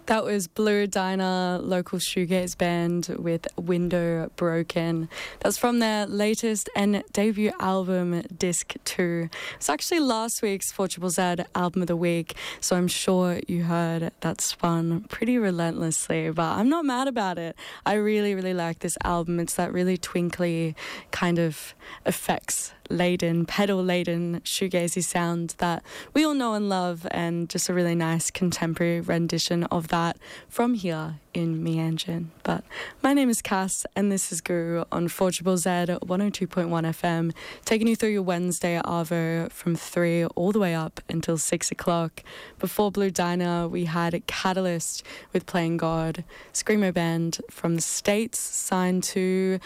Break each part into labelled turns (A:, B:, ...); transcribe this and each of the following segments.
A: That was Blue Diner, local shoegaze band with Window Broken. That's from their latest and debut album, Disc 2. It's actually last week's 4ZZZ Album of the Week, so I'm sure you heard that spun pretty relentlessly, but I'm not mad about it. I really, really like this album. It's that really twinkly kind of effects-laden, pedal-laden shoegazy sound that we all know and love, and just a really nice contemporary rendition of that from here in Meanjin. But my name is Cass, and this is Guru on 4ZZZ 102.1 FM, taking you through your Wednesday Arvo from 3 all the way up until 6 o'clock. Before Blue Diner, we had Catalyst with Playing God, Screamo band from the States, signed to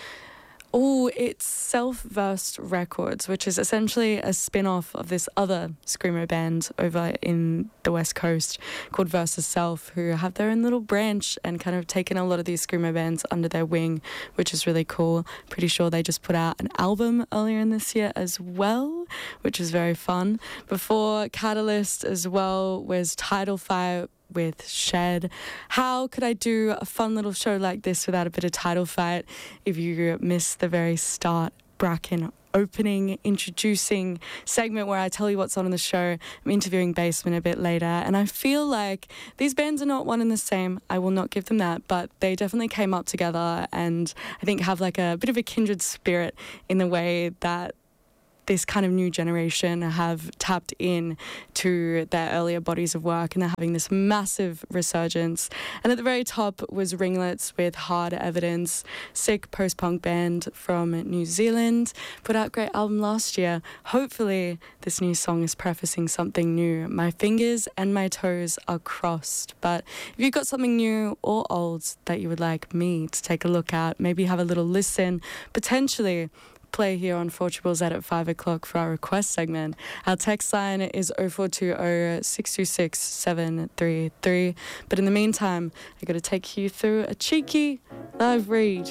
A: it's Self-Versed Records, which is essentially a spin-off of this other Screamo band over in the West Coast called Versus Self, who have their own little branch and kind of taken a lot of these Screamo bands under their wing, which is really cool. Pretty sure they just put out an album earlier in this year as well, which is very fun. Before Catalyst as well was Tidal Fire with Shed. How could I do a fun little show like this without a bit of title fight? If you missed the very start, Bracken opening, introducing segment where I tell you what's on the show, I'm interviewing Basement a bit later, and I feel like these bands are not one and the same. I will not give them that, but they definitely came up together and I think have like a bit of a kindred spirit in the way that this kind of new generation have tapped in to their earlier bodies of work, and they're having this massive resurgence. And at the very top was Ringlets with Hard Evidence, sick post-punk band from New Zealand, put out a great album last year. Hopefully this new song is prefacing something new. My fingers and my toes are crossed. But if you've got something new or old that you would like me to take a look at, maybe have a little listen, potentially play here on 4ZZZ at 5 o'clock for our request segment. Our text line is 0420 626 733. But in the meantime, I got to take you through a cheeky live read.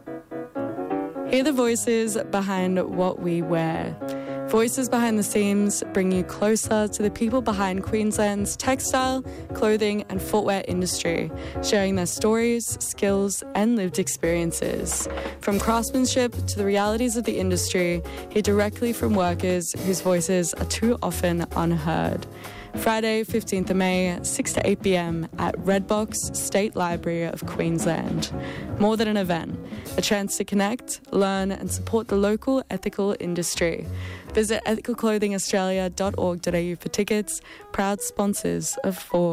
A: Hear the voices behind what we wear. Voices behind the scenes bring you closer to the people behind Queensland's textile, clothing and footwear industry, sharing their stories, skills and lived experiences. From craftsmanship to the realities of the industry, hear directly from workers whose voices are too often unheard. Friday, 15th of May, 6 to 8 p.m. at Redbox State Library of Queensland. More than an event, a chance to connect, learn and support the local ethical industry. Visit ethicalclothingaustralia.org.au for tickets, proud sponsors of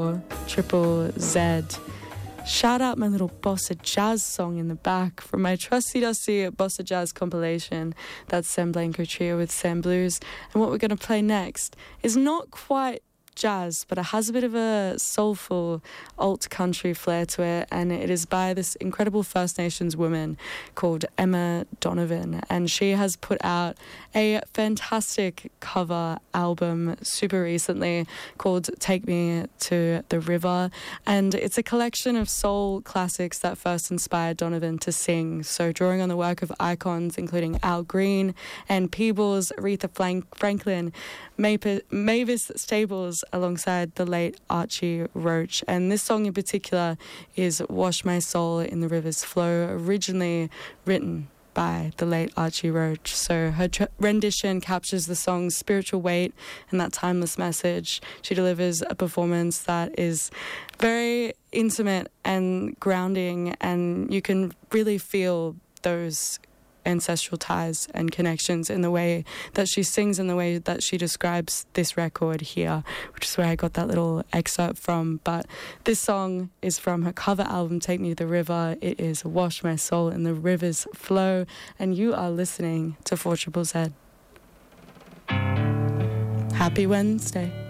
A: 4ZZZ. Shout out my little Bossa Jazz song in the back from my trusty dusty Bossa Jazz compilation. That's Sam Blanco Trio with Sam Blues. And what we're going to play next is not quite jazz, but it has a bit of a soulful alt country flair to it, and it is by this incredible First Nations woman called Emma Donovan, and she has put out a fantastic cover album super recently called Take Me to the River, and it's a collection of soul classics that first inspired Donovan to sing, so drawing on the work of icons including Al Green and Peebles, Aretha Franklin, Mavis Staples, alongside the late Archie Roach. And this song in particular is Wash My Soul in the River's Flow, originally written by the late Archie Roach. So her rendition captures the song's spiritual weight and that timeless message. She delivers a performance that is very intimate and grounding, and you can really feel those ancestral ties and connections in the way that she sings and the way that she describes this record here, which is where I got that little excerpt from. But this song is from her cover album Take Me to the River. It is Wash My Soul in the River's Flow, and you are listening to 4ZZZ. Happy Wednesday.